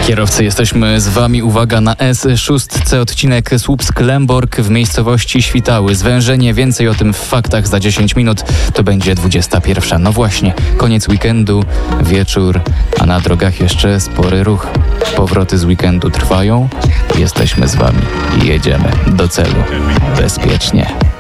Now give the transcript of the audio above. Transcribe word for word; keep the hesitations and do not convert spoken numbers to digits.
Kierowcy, jesteśmy z wami. Uwaga na S sześć, odcinek Słupsk-Lęborg w miejscowości Świtały. Zwężenie, więcej o tym w faktach za dziesięć minut. To będzie dwudziesta pierwsza. No właśnie, koniec weekendu, wieczór, a na drogach jeszcze spory ruch. Powroty z weekendu trwają. Jesteśmy z wami i jedziemy do celu bezpiecznie.